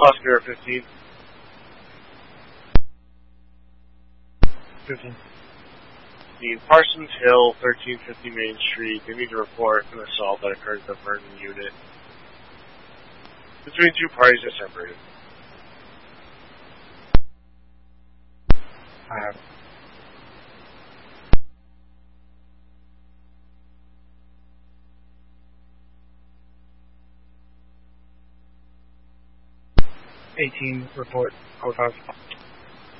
Oscar 15. 15. The Parsons Hill, 1350 Main Street. They need to report an assault that occurred at the Vernon unit. Between two parties that separated. I have. '18 report. Code 5.